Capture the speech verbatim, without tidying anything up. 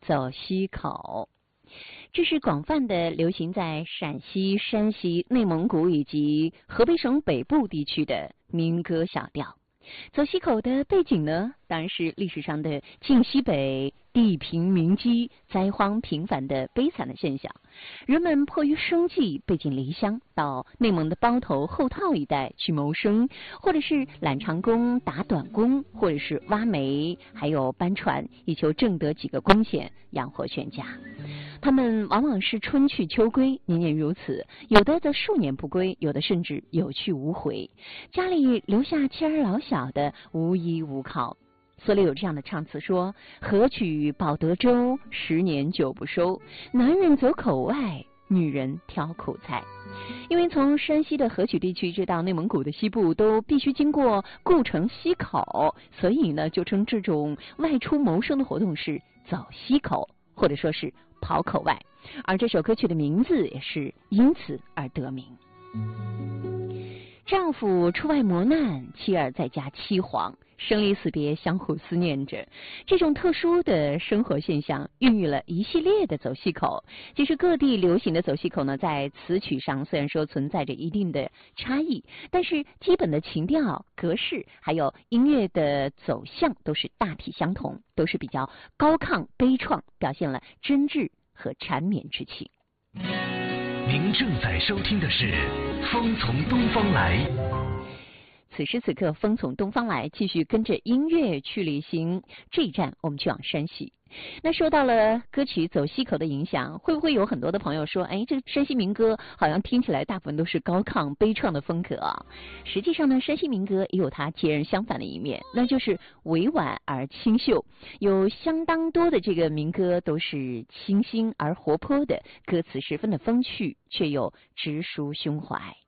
走西口。这是广泛的流行在陕西、山西、内蒙古以及河北省北部地区的民歌小调。走西口的背景呢，当然是历史上的晋西北地平民饥、灾荒频繁的悲惨的现象。人们迫于生计，背井离乡，到内蒙的包头、后套一带去谋生，或者是揽长工、打短工，或者是挖煤，还有搬船，以求挣得几个工钱，养活全家。他们往往是春去秋归，年年如此，有的则数年不归，有的甚至有去无回，家里留下妻儿老小的，无依无靠。所以有这样的唱词说：何取保德州，十年久不收，男人走口外，女人挑苦菜。因为从山西的河曲地区直到内蒙古的西部都必须经过故城西口，所以呢就称这种外出谋生的活动是走西口，或者说是跑口外。而这首歌曲的名字也是因此而得名。丈夫出外磨难，妻儿在家凄惶，生离死别相互思念着。这种特殊的生活现象孕育了一系列的走西口。其实各地流行的走西口呢，在词曲上虽然说存在着一定的差异，但是基本的情调、格式还有音乐的走向都是大体相同，都是比较高亢悲怆，表现了真挚和缠绵之情。 您正在收听的是《风从东方来》。 此时此刻，风从东方来，继续跟着音乐去旅行。这一站，我们去往山西。那说到了歌曲走西口的影响，会不会有很多的朋友说，哎，这山西民歌好像听起来大部分都是高亢悲怆的风格啊？实际上呢，山西民歌也有它截然相反的一面，那就是委婉而清秀。有相当多的这个民歌都是清新而活泼的，歌词十分的风趣，却又直抒胸怀。